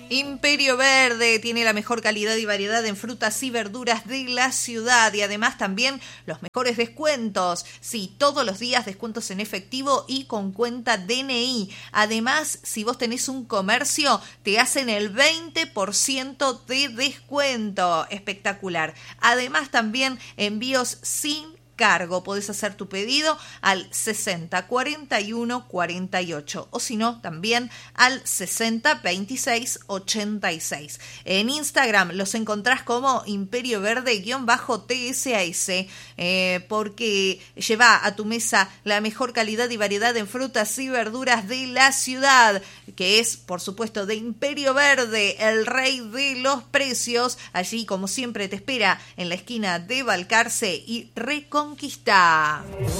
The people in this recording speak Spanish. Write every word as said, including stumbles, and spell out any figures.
Imperio Verde tiene la mejor calidad y variedad en frutas y verduras de la ciudad y además también los mejores descuentos. Sí, todos los días descuentos en efectivo y con cuenta D N I. Además, si vos tenés un comercio, te hacen el veinte por ciento de descuento. Espectacular. Además, también envíos sin cargo. Podés hacer tu pedido al sesenta cuarenta y uno cuarenta y ocho o si no también al sesenta veintiséis ochenta y seis. En Instagram los encontrás como Imperio Verde-T S A S eh, porque lleva a tu mesa la mejor calidad y variedad en frutas y verduras de la ciudad, que es por supuesto de Imperio Verde, el rey de los precios. Allí como siempre te espera en la esquina de Balcarce y Recon Conquista.